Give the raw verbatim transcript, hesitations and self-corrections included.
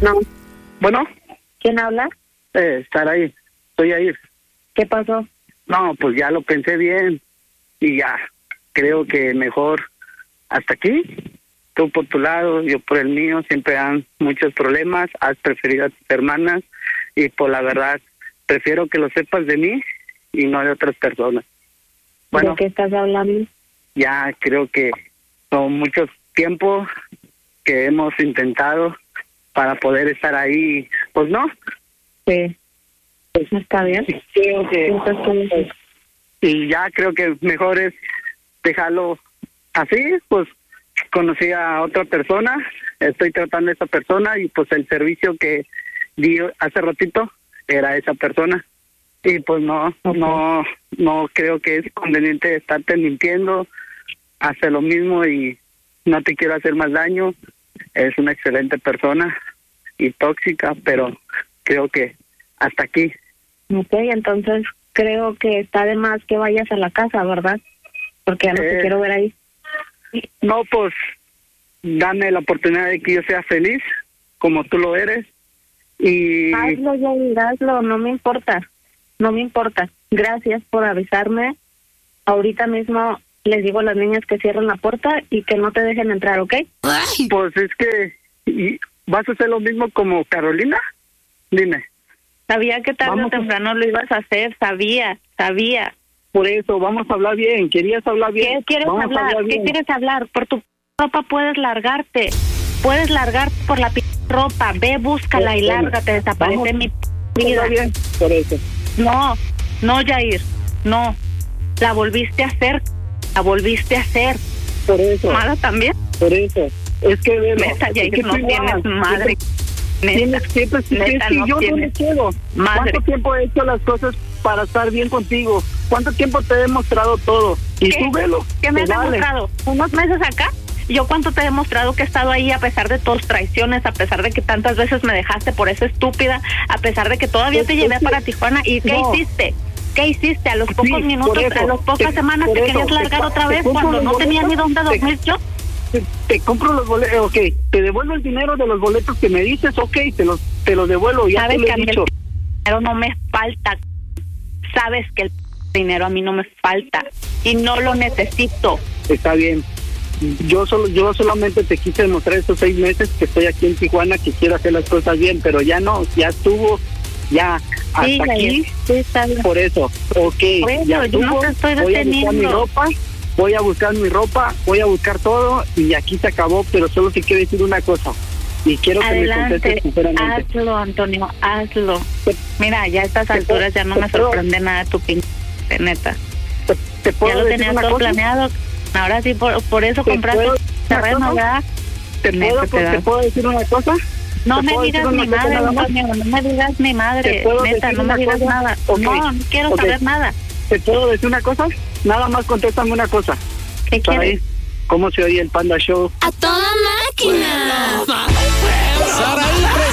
No. Bueno. ¿Quién habla? Eh, estar ahí. Estoy ahí. ¿Qué pasó? No, pues ya lo pensé bien. Y ya. Creo que mejor hasta aquí. Tú por tu lado, yo por el mío. Siempre dan muchos problemas. Has preferido a tus hermanas. Y por la verdad, prefiero que lo sepas de mí y no de otras personas. Bueno, ¿de qué estás hablando? Ya creo que son muchos tiempos que hemos intentado para poder estar ahí, pues no. Sí. ¿Está bien? Creo que Entonces, y ya creo que mejor es dejarlo así. Pues conocí a otra persona, estoy tratando a esa persona y pues el servicio que di hace ratito era esa persona. Y pues no, okay. no, no creo que es conveniente estarte mintiendo, hacer lo mismo y no te quiero hacer más daño. Es una excelente persona y tóxica, pero creo que hasta aquí. Ok, entonces creo que está de más que vayas a la casa, ¿verdad? Porque ya no eh, te quiero ver ahí. No, pues dame la oportunidad de que yo sea feliz, como tú lo eres. Y hazlo, Yair, hazlo, no me importa. No me importa. Gracias por avisarme. Ahorita mismo les digo a las niñas que cierren la puerta y que no te dejen entrar, ¿ok? Pues es que y, ¿vas a hacer lo mismo como Carolina? Dime. Sabía que tarde vamos o temprano a... lo ibas a hacer, sabía, sabía. Por eso, vamos a hablar bien. ¿Querías hablar bien? ¿Qué quieres vamos hablar? hablar ¿Qué quieres hablar? Por tu ropa puedes largarte. Puedes largarte por la p ropa. Ve, búscala sí, y bueno, lárgate. Desaparece vamos, mi vida. Bien, por eso. No, no, Yair, no. La volviste a hacer, la volviste a hacer. Por eso. ¿Mala también? Por eso. Es que, velo, neta, Yair, es que no tienes madre. Neta, siempre, siempre, neta, es que no yo no me quedo. Madre. ¿Cuánto tiempo he hecho las cosas para estar bien contigo? ¿Cuánto tiempo te he demostrado todo? Y ¿Qué? tú velo. ¿Qué me has vale. demostrado? ¿Unos meses acá? ¿Yo cuánto te he demostrado que he estado ahí a pesar de tus traiciones, a pesar de que tantas veces me dejaste por esa estúpida, a pesar de que todavía es, te llevé es que, para Tijuana? ¿Y qué no. hiciste? ¿Qué hiciste? A los pocos sí, minutos, eso, a las pocas te, semanas te querías eso, largar te, otra te vez cuando no tenía ni dónde dormir te, yo. Te, te compro los boletos, ok, te devuelvo el dinero de los boletos que me dices, ok, te los, te los devuelvo, ya te lo he dicho. El dinero no me falta, sabes que el dinero a mí no me falta y no lo necesito. Está bien. Yo solo, yo solamente te quise demostrar estos seis meses que estoy aquí en Tijuana, que quiero hacer las cosas bien, pero ya no, ya estuvo, ya hasta sí, aquí, sí, está bien. Por eso, ok, por eso, ya estuvo, no te estoy voy a buscar mi ropa, voy a buscar mi ropa, voy a buscar todo y aquí se acabó, pero solo te quiero decir una cosa y quiero que adelante, me contestes sinceramente. Hazlo, Antonio, hazlo. Mira, ya a estas alturas ya no me sorprende nada tu pinche, neta. Te, te puedo ya lo tenías todo cosa? planeado. Ahora sí, por, por eso compraste terreno, ¿verdad? ¿Te puedo, te, ¿Te puedo decir una cosa? No me digas mi madre, Antonio, no me digas mi madre, neta, no me digas cosa? nada. Okay. No, no quiero okay. saber nada. ¿Te puedo decir una cosa? Nada más contéstame una cosa. ¿Qué quieres? ¿Cómo se oye el Panda Show? ¡A toda máquina!